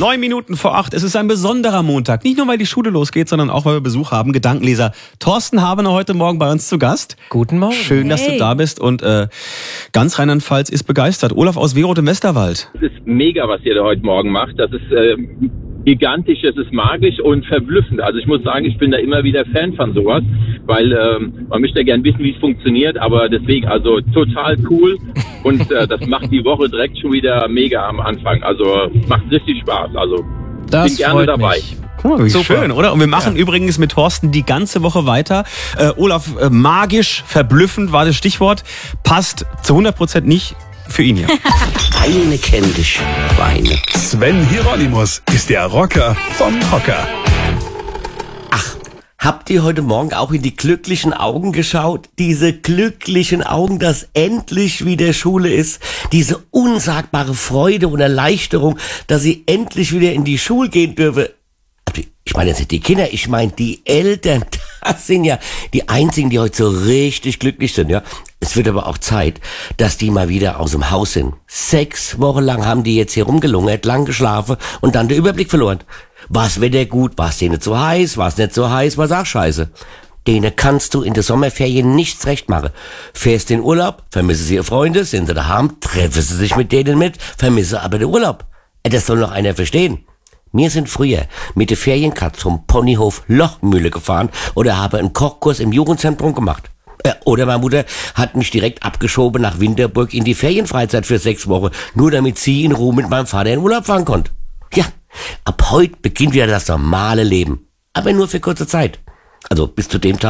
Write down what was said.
7:09. Es ist ein besonderer Montag. Nicht nur, weil die Schule losgeht, sondern auch, weil wir Besuch haben. Gedankenleser Thorsten Habener heute Morgen bei uns zu Gast. Guten Morgen. Schön, dass du da bist. Und ganz Rheinland-Pfalz ist begeistert. Olaf aus Weroth im Westerwald. Es ist mega, was ihr da heute Morgen macht. Das ist gigantisch, es ist magisch und verblüffend. Also ich muss sagen, ich bin da immer wieder Fan von sowas, weil man möchte ja gern wissen, wie es funktioniert, aber deswegen, also total cool und das macht die Woche direkt schon wieder mega am Anfang. Also macht richtig Spaß. Also das bin gerne dabei. Mich. Guck mal, wie Super. schön, oder? Und wir machen übrigens mit Thorsten die ganze Woche weiter. Olaf, magisch, verblüffend war das Stichwort. Passt zu 100% nicht für ihn hier. Eine kennt dich, Weine. Sven Hieronymus ist der Rocker vom Hocker. Habt ihr heute Morgen auch in die glücklichen Augen geschaut? Diese glücklichen Augen, dass endlich wieder Schule ist. Diese unsagbare Freude und Erleichterung, dass sie endlich wieder in die Schule gehen dürfen. Ich meine jetzt nicht die Kinder, ich meine die Eltern. Das sind ja die einzigen, die heute so richtig glücklich sind, ja. Es wird aber auch Zeit, dass die mal wieder aus dem Haus sind. 6 Wochen lang haben die jetzt hier rumgelungert, lang geschlafen und dann den Überblick verloren. Was Wetter gut, was denen zu heiß, was nicht so heiß, was auch scheiße. Denen kannst du in der Sommerferien nichts recht machen. Fährst in Urlaub, vermissen sie ihre Freunde, sind sie daheim, treffen sie sich mit denen mit, vermissen aber den Urlaub. Das soll noch einer verstehen. Wir sind früher mit der Ferienkatze zum Ponyhof Lochmühle gefahren oder haben einen Kochkurs im Jugendzentrum gemacht. Oder meine Mutter hat mich direkt abgeschoben nach Winterburg in die Ferienfreizeit für 6 Wochen, nur damit sie in Ruhe mit meinem Vater in Urlaub fahren konnte. Ja, ab heute beginnt wieder das normale Leben. Aber nur für kurze Zeit. Also bis zu dem Tag,